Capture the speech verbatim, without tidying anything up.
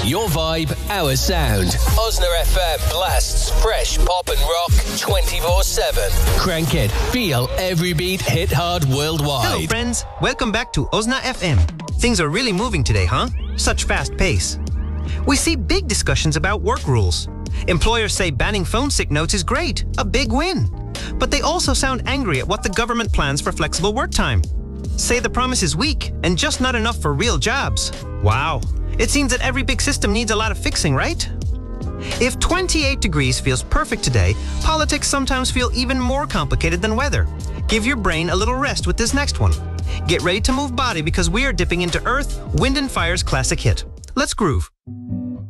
Your vibe, our sound. Osna F M blasts fresh pop and rock twenty-four seven. Crank it. Feel every beat hit hard worldwide. Hello, friends. Welcome back to Osna F M. Things are really moving today, huh? Such fast pace. We see big discussions about work rules. Employers say banning phone sick notes is great, a big win. But they also sound angry at what the government plans for flexible work time. Say the promise is weak and just not enough for real jobs. Wow. It seems that every big system needs a lot of fixing, right? If twenty-eight degrees feels perfect today, politics sometimes feel even more complicated than weather. Give your brain a little rest with this next one. Get ready to move body because we are dipping into Earth, Wind and Fire's classic hit. Let's groove.